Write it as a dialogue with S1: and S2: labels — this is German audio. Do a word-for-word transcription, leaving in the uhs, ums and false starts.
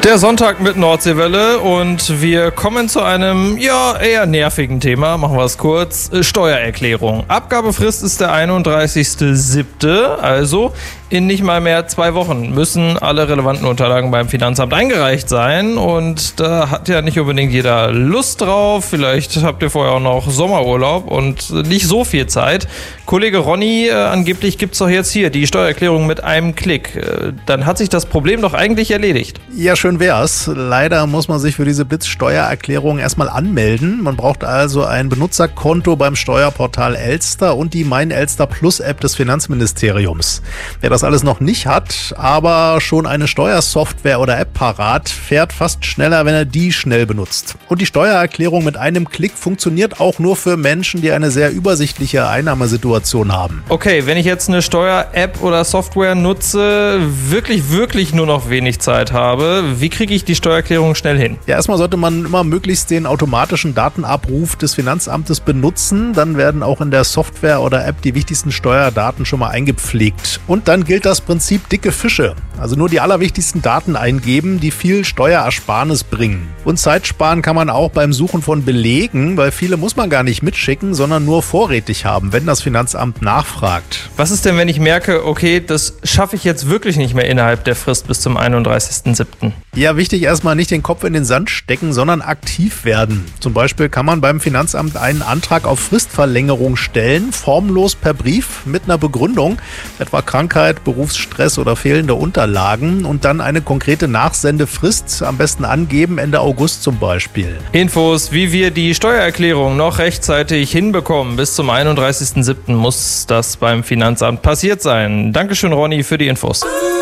S1: Der Sonntag mit Nordseewelle und wir kommen zu einem, ja, eher nervigen Thema, machen wir es kurz, Steuererklärung. Abgabefrist ist der einunddreißigster siebter, also in nicht mal mehr zwei Wochen müssen alle relevanten Unterlagen beim Finanzamt eingereicht sein und da hat ja nicht unbedingt jeder Lust drauf. Vielleicht habt ihr vorher auch noch Sommerurlaub und nicht so viel Zeit. Kollege Ronny, äh, angeblich gibt es doch jetzt hier die Steuererklärung mit einem Klick. Äh, dann hat sich das Problem doch eigentlich erledigt.
S2: Ja, schön wär's. Leider muss man sich für diese Blitz-Steuererklärung erstmal anmelden. Man braucht also ein Benutzerkonto beim Steuerportal Elster und die Mein Elster Plus App des Finanzministeriums. Wer das alles noch nicht hat, aber schon eine Steuersoftware oder App parat, fährt fast schneller, wenn er die schnell benutzt. Und die Steuererklärung mit einem Klick funktioniert auch nur für Menschen, die eine sehr übersichtliche Einnahmesituation haben.
S1: Okay, wenn ich jetzt eine Steuer-App oder Software nutze, wirklich, wirklich nur noch wenig Zeit habe, wie kriege ich die Steuererklärung schnell hin?
S2: Ja, erstmal sollte man immer möglichst den automatischen Datenabruf des Finanzamtes benutzen. Dann werden auch in der Software oder App die wichtigsten Steuerdaten schon mal eingepflegt. Und dann gilt das Prinzip dicke Fische. Also nur die allerwichtigsten Daten eingeben, die viel Steuerersparnis bringen. Und Zeit sparen kann man auch beim Suchen von Belegen, weil viele muss man gar nicht mitschicken, sondern nur vorrätig haben, wenn das Finanzamt nachfragt.
S1: Was ist denn, wenn ich merke, okay, das schaffe ich jetzt wirklich nicht mehr innerhalb der Frist bis zum einunddreißigster siebter?
S2: Ja, wichtig erstmal nicht den Kopf in den Sand stecken, sondern aktiv werden. Zum Beispiel kann man beim Finanzamt einen Antrag auf Fristverlängerung stellen, formlos per Brief mit einer Begründung, etwa Krankheit, Berufsstress oder fehlende Unterlagen und dann eine konkrete Nachsendefrist, am besten angeben, Ende August zum Beispiel.
S1: Infos, wie wir die Steuererklärung noch rechtzeitig hinbekommen. Bis zum einunddreißigster siebter muss das beim Finanzamt passiert sein. Dankeschön, Ronny, für die Infos.